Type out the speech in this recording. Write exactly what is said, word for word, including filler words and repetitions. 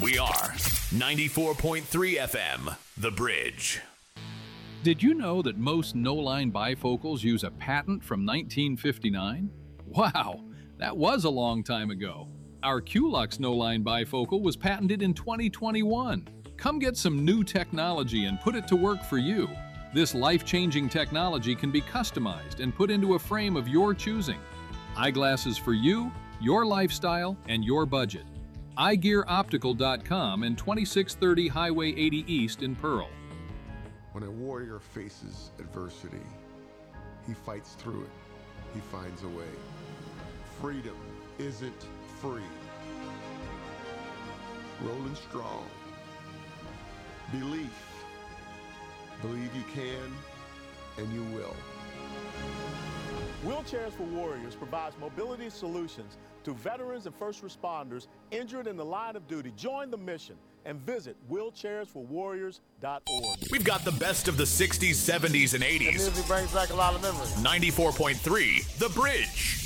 We are ninety-four point three F M, The Bridge. Did you know that most no-line bifocals use a patent from nineteen fifty-nine? Wow, that was a long time ago. Our Q-Lux no-line bifocal was patented in twenty twenty-one. Come get some new technology and put it to work for you. This life-changing technology can be customized and put into a frame of your choosing. Eyeglasses for you, your lifestyle, and your budget. eye gear optical dot com and twenty-six thirty Highway eighty East in Pearl. When a warrior faces adversity, he fights through it. He finds a way. Freedom isn't free. Rolling strong. Belief. Believe you can, and you will. Wheelchairs for Warriors provides mobility solutions to veterans and first responders injured in the line of duty. Join the mission and visit wheelchairs for warriors dot org. We've got the best of the sixties, seventies, and eighties. The music brings back a lot of memories. ninety-four point three, The Bridge.